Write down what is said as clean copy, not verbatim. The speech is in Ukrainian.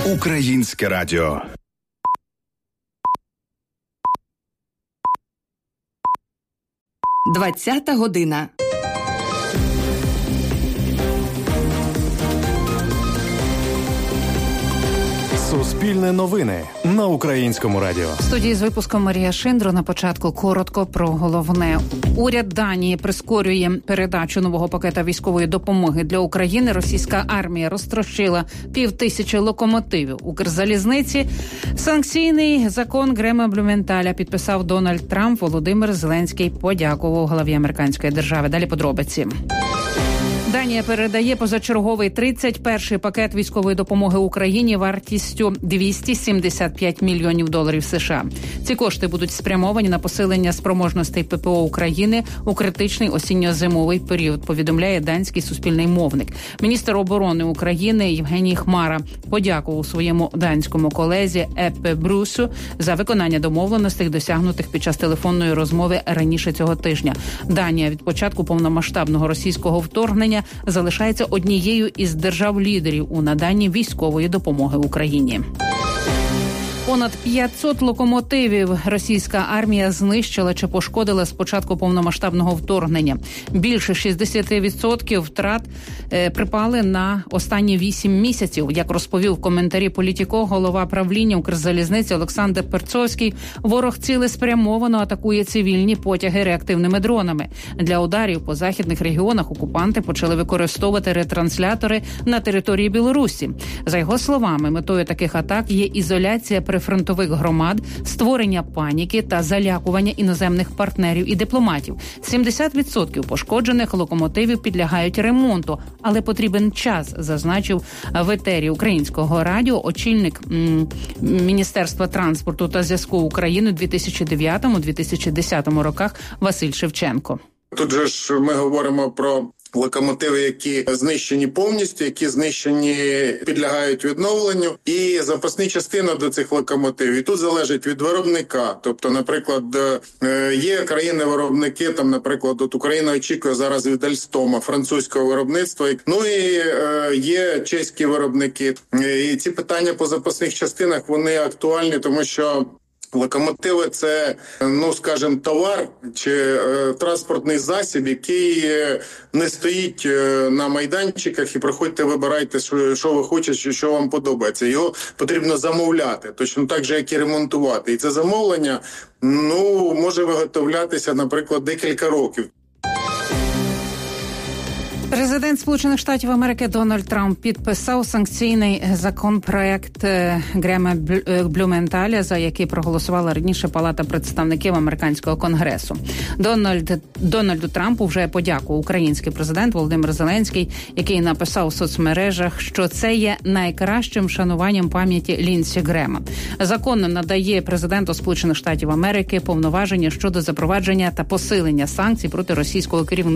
Українське радіо. Двадцята година. Суспільне новини на Українському радіо. В студії з випуском Марія Шиндро. На початку коротко про головне. Уряд Данії прискорює передачу нового пакета військової допомоги для України. Російська армія розтрощила 5000 локомотивів. Укрзалізниці. Санкційний закон Грема Блюменталя підписав Дональд Трамп. Володимир Зеленський подякував главі американської держави. Далі подробиці. Данія передає позачерговий 31-й пакет військової допомоги Україні вартістю $275 мільйонів США. Ці кошти будуть спрямовані на посилення спроможностей ППО України у критичний осінньо-зимовий період, повідомляє данський суспільний мовник. Міністр оборони України Євгеній Хмара подякував своєму данському колезі Еппе Брусу за виконання домовленостей, досягнутих під час телефонної розмови раніше цього тижня. Данія від початку повномасштабного російського вторгнення залишається однією із держав-лідерів у наданні військової допомоги Україні. Понад 500 локомотивів російська армія знищила чи пошкодила з початку повномасштабного вторгнення. Більше 60% втрат припали на останні 8 місяців. Як розповів в коментарі Політіко голова правління Укрзалізниці Олександр Перцовський, ворог цілеспрямовано атакує цивільні потяги реактивними дронами. Для ударів по західних регіонах окупанти почали використовувати ретранслятори на території Білорусі. За його словами, метою таких атак є ізоляція прифронтових громад, створення паніки та залякування іноземних партнерів і дипломатів. 70% пошкоджених локомотивів підлягають ремонту, але потрібен час, зазначив в етері Українського радіо очільник Міністерства транспорту та зв'язку України у 2009-2010 роках Василь Шевченко. Тут же ж ми говоримо про локомотиви, які знищені повністю, які знищені, підлягають відновленню, і запасні частини до цих локомотивів. І тут залежить від виробника. Тобто, наприклад, є країни-виробники, там, наприклад, от Україна очікує зараз від Альстома, французького виробництва. Ну і є чеські виробники. І ці питання по запасних частинах, вони актуальні, тому що локомотиви – це, ну, скажімо, товар чи транспортний засіб, який не стоїть на майданчиках і приходьте, вибирайте, що ви хочете, що вам подобається. Його потрібно замовляти, точно так же, як і ремонтувати. І це замовлення, ну, може виготовлятися, наприклад, декілька років. Президент Сполучених Штатів Америки Дональд Трамп підписав санкційний законопроект Грема Блюменталя, за який проголосувала раніше Палата представників американського конгресу. Дональду Трампу вже подякував український президент Володимир Зеленський, який написав у соцмережах, що це є найкращим вшануванням пам'яті Лінсі Грема. Закон надає президенту Сполучених Штатів Америки повноваження щодо запровадження та посилення санкцій проти російського керівництва